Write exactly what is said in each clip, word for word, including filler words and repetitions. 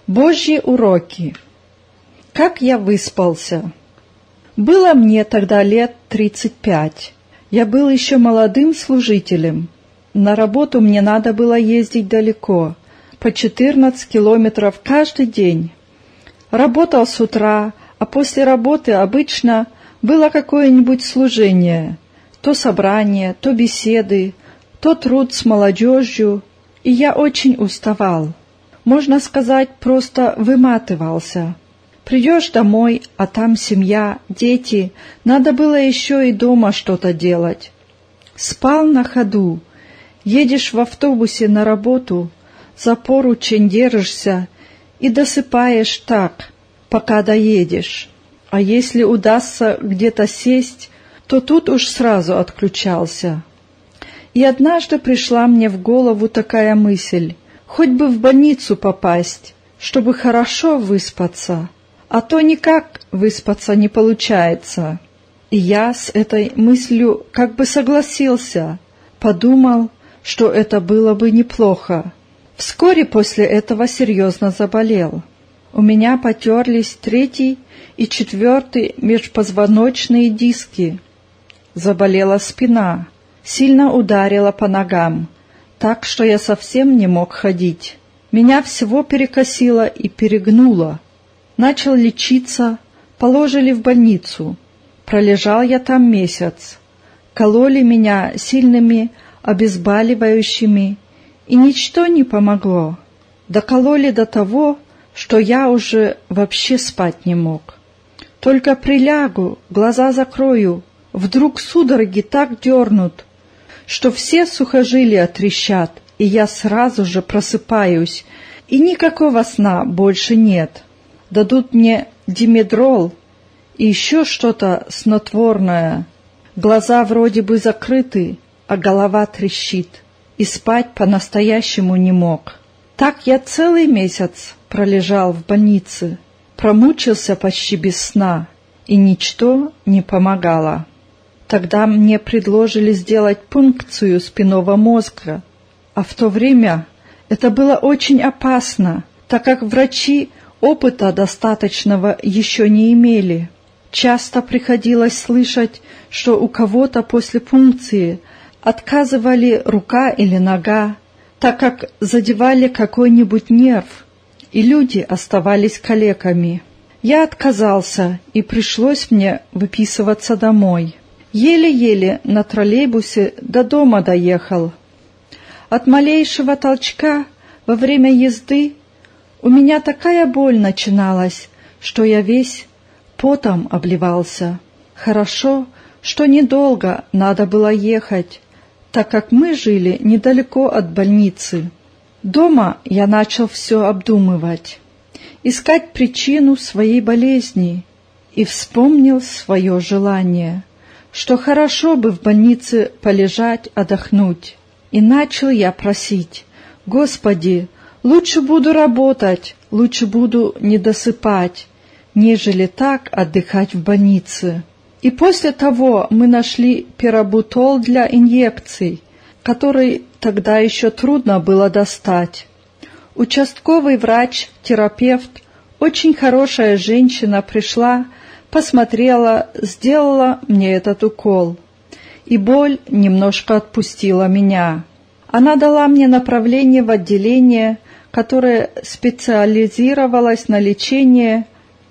Божьи уроки. Как я выспался. Было мне тогда лет тридцать пять. Я был еще молодым служителем. На работу мне надо было ездить далеко, по четырнадцать километров каждый день. Работал с утра, а после работы обычно было какое-нибудь служение, то собрание, то беседы, то труд с молодежью, и я очень уставал. Можно сказать, просто выматывался. Придешь домой, а там семья, дети, надо было еще и дома что-то делать. Спал на ходу. Едешь в автобусе на работу, за поручень держишься и досыпаешь так, пока доедешь. А если удастся где-то сесть, то тут уж сразу отключался. И однажды пришла мне в голову такая мысль: хоть бы в больницу попасть, чтобы хорошо выспаться, а то никак выспаться не получается. И я с этой мыслью как бы согласился, подумал, что это было бы неплохо. Вскоре после этого серьезно заболел. У меня потерлись третий и четвертый межпозвоночные диски. Заболела спина, сильно ударила по ногам, так что я совсем не мог ходить. Меня всего перекосило и перегнуло. Начал лечиться, положили в больницу. Пролежал я там месяц. Кололи меня сильными обезболивающими, и ничто не помогло. Докололи до того, что я уже вообще спать не мог. Только прилягу, глаза закрою, вдруг судороги так дернут, что все сухожилия трещат, и я сразу же просыпаюсь, и никакого сна больше нет. Дадут мне димедрол и еще что-то снотворное. Глаза вроде бы закрыты, а голова трещит, и спать по-настоящему не мог. Так я целый месяц пролежал в больнице, промучился почти без сна, и ничто не помогало. Тогда мне предложили сделать пункцию спинного мозга, а в то время это было очень опасно, так как врачи опыта достаточного еще не имели. Часто приходилось слышать, что у кого-то после пункции отказывали рука или нога, так как задевали какой-нибудь нерв, и люди оставались калеками. Я отказался, и пришлось мне выписываться домой. Еле-еле на троллейбусе до дома доехал. От малейшего толчка во время езды у меня такая боль начиналась, что я весь потом обливался. Хорошо, что недолго надо было ехать, так как мы жили недалеко от больницы. Дома я начал все обдумывать, искать причину своей болезни, и вспомнил свое желание, что хорошо бы в больнице полежать, отдохнуть. И начал я просить: «Господи, лучше буду работать, лучше буду не досыпать, нежели так отдыхать в больнице». И после того мы нашли пирабутол для инъекций, который тогда еще трудно было достать. Участковый врач-терапевт, очень хорошая женщина, пришла, посмотрела, сделала мне этот укол, и боль немножко отпустила меня. Она дала мне направление в отделение, которое специализировалось на лечении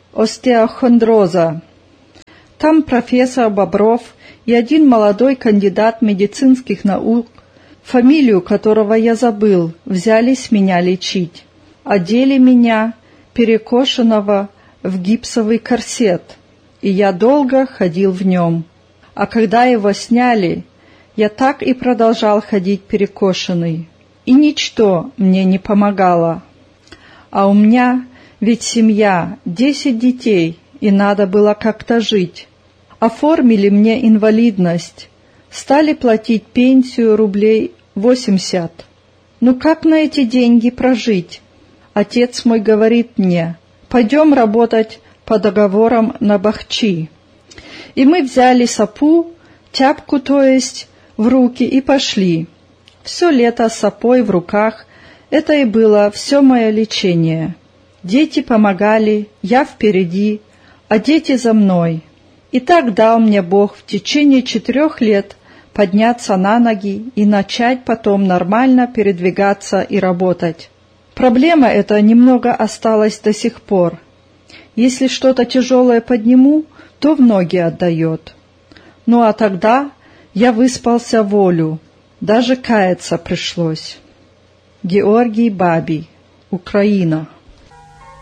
остеохондроза. Там профессор Бобров и один молодой кандидат медицинских наук, фамилию которого я забыл, взялись меня лечить. Одели меня, перекошенного, в гипсовый корсет, и я долго ходил в нем. А когда его сняли, я так и продолжал ходить перекошенный, и ничто мне не помогало. А у меня ведь семья, десять детей, и надо было как-то жить. Оформили мне инвалидность, стали платить пенсию рублей восемьдесят. Ну как на эти деньги прожить? Отец мой говорит мне: пойдем работать по договорам на бахчи. И мы взяли сапу, тяпку то есть, в руки и пошли. Все лето с сапой в руках, это и было все мое лечение. В Дети помогали, я впереди, а дети за мной. И так дал мне Бог в течение четырех лет подняться на ноги и начать потом нормально передвигаться и работать. Проблема эта немного осталась до сих пор. Если что-то тяжелое подниму, то в ноги отдает. Ну а тогда я выспался волю, даже каяться пришлось. Георгий Бабий, Украина.